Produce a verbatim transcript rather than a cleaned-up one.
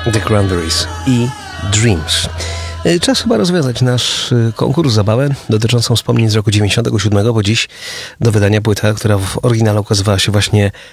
The Cranberries i Dreams. Czas chyba rozwiązać nasz konkurs, zabawę dotyczącą wspomnień z roku dziewięćdziesiątego siódmego, bo dziś do wydania płyta, która w oryginale ukazywała się właśnie